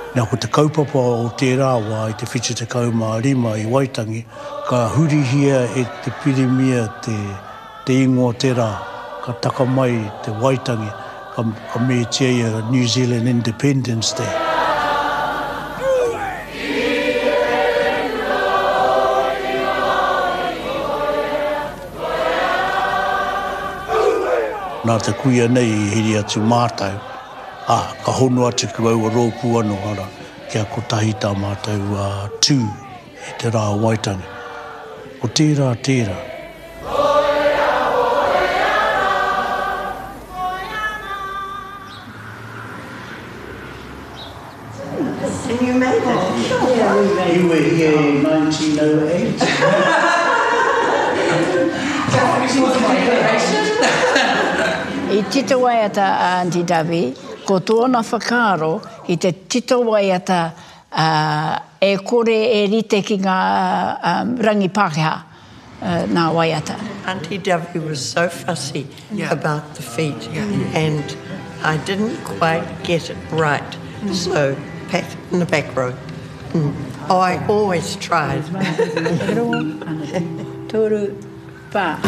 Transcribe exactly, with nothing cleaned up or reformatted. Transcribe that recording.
Nā ko te kaupapa o tērā wā i te whiti te kauma rima i Waitangi, ka hurihia e te pirimia te, te ingoa tērā, ka taka mai te Waitangi, ka, ka me tia New Zealand Independence Day. Nā te kuia nei i hiri atu mātau, ah, ka hono atu ki au a rōpū anō ara, kia ko tahi tā mātau uh, tū i te rā Waitangi. Ko tērā, tērā. And you made it? Sure. Yeah, we made it. You were here in nineteen oh eight. I tito waiata a Aunty Davi, ko tōna whakaaro i te tito waiata uh, e kore e rite ki ngā um, rangi Pākehā uh, nā waiata. Aunty Davi was so fussy yeah. about the feet, yeah. and I didn't quite get it right. Mm. So, pat in the back row. Mm. Oh, I always tried. Toru pā.